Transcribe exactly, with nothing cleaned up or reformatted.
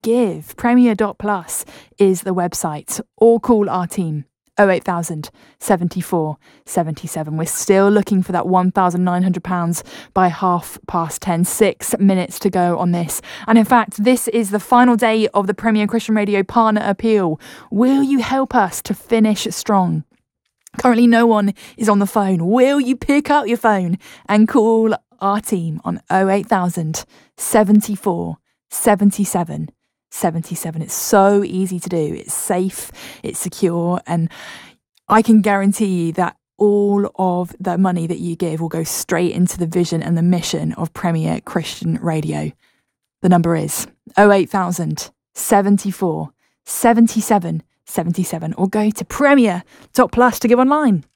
give. Premier dot plus is the website, or call our team oh eight thousand, seventy-four, seventy-seven. We're still looking for that one thousand nine hundred pounds by half past ten. Six minutes to go on this. And in fact, this is the final day of the Premier Christian Radio Partner Appeal. Will you help us to finish strong? Currently, no one is on the phone. Will you pick up your phone and call our team on oh eight thousand, seventy-four, seventy-seven, seventy-seven? It's so easy to do. It's safe, it's secure, and I can guarantee you that all of the money that you give will go straight into the vision and the mission of Premier Christian Radio. The number is oh eight thousand, seventy-four, seventy-seven, seventy-seven, or go to premier dot plus to give online.